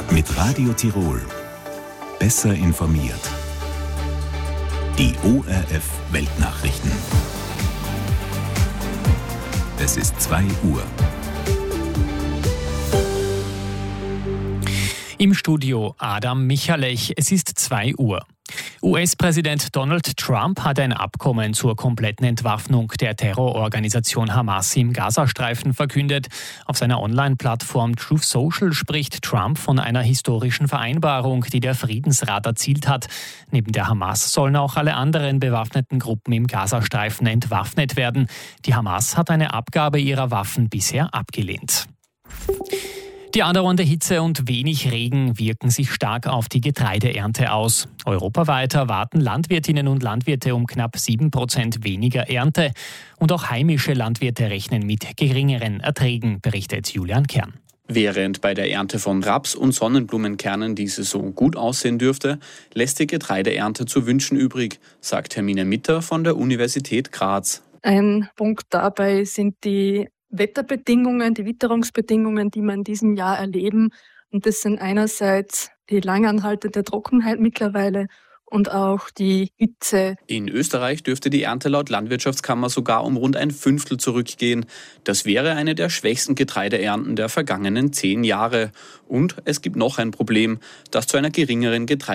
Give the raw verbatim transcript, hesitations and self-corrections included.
Mit Radio Tirol. Besser informiert. Die O R F Weltnachrichten. Es ist zwei Uhr. Im Studio Adam Michalech. Es ist zwei Uhr. U S-Präsident Donald Trump hat ein Abkommen zur kompletten Entwaffnung der Terrororganisation Hamas im Gazastreifen verkündet. Auf seiner Online-Plattform Truth Social spricht Trump von einer historischen Vereinbarung, die der Friedensrat erzielt hat. Neben der Hamas sollen auch alle anderen bewaffneten Gruppen im Gazastreifen entwaffnet werden. Die Hamas hat eine Abgabe ihrer Waffen bisher abgelehnt. Die andauernde Hitze und wenig Regen wirken sich stark auf die Getreideernte aus. Europaweit erwarten Landwirtinnen und Landwirte um knapp sieben Prozent weniger Ernte. Und auch heimische Landwirte rechnen mit geringeren Erträgen, berichtet Julian Kern. Während bei der Ernte von Raps- und Sonnenblumenkernen diese so gut aussehen dürfte, lässt die Getreideernte zu wünschen übrig, sagt Hermine Mitter von der Universität Graz. Ein Punkt dabei sind die Wetterbedingungen, die Witterungsbedingungen, die wir in diesem Jahr erleben. Und das sind einerseits die langanhaltende Trockenheit mittlerweile und auch die Hitze. In Österreich dürfte die Ernte laut Landwirtschaftskammer sogar um rund ein Fünftel zurückgehen. Das wäre eine der schwächsten Getreideernten der vergangenen zehn Jahre. Und es gibt noch ein Problem, das zu einer geringeren Getreide